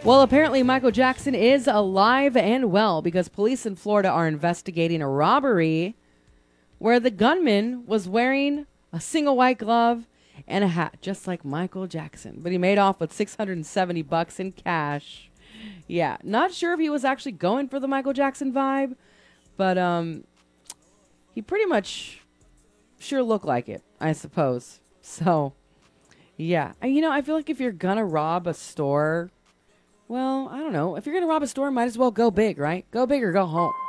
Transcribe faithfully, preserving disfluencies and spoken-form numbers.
Well, apparently Michael Jackson is alive and well because police in Florida are investigating a robbery where the gunman was wearing a single white glove and a hat, just like Michael Jackson. But he made off with six hundred seventy bucks in cash. Yeah, not sure if he was actually going for the Michael Jackson vibe, but um, he pretty much sure looked like it, I suppose. So, yeah. And, you know, I feel like if you're gonna rob a store, well, I don't know. If you're gonna rob a store, might as well go big, right? Go big or go home.